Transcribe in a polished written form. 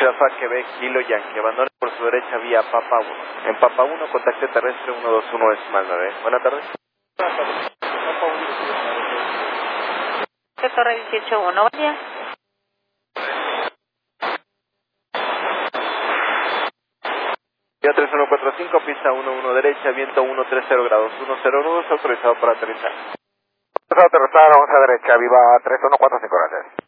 Alfa Quebec, Kilo Yankee, abandone por su derecha vía Papa 1. En Papa 1, contacte terrestre 121 decimal 9. Buenas tardes. Torre 18-1, buen día. Vía 3145, pista 11 derecha, viento 130 grados, 10 nudos, autorizado para aterrizar. Autorizado a aterrizar, 11 derecha, viva 3145 gracias.